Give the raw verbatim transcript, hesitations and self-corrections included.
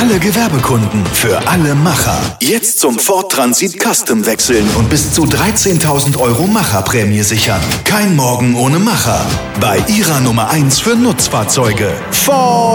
alle Gewerbekunden, für alle Macher. Jetzt zum Ford Transit Custom wechseln und bis zu dreizehntausend Euro Macherprämie sichern. Kein Morgen ohne Macher. Bei Ihrer Nummer eins für Nutzfahrzeuge. Ford